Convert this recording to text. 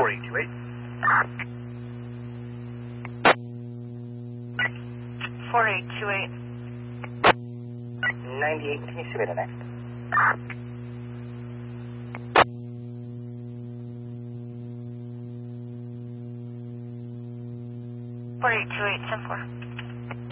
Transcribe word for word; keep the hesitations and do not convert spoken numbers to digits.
four eight two eight. four eight two eight. ninety-eight, can you submit a next? four eight two eight, ten four.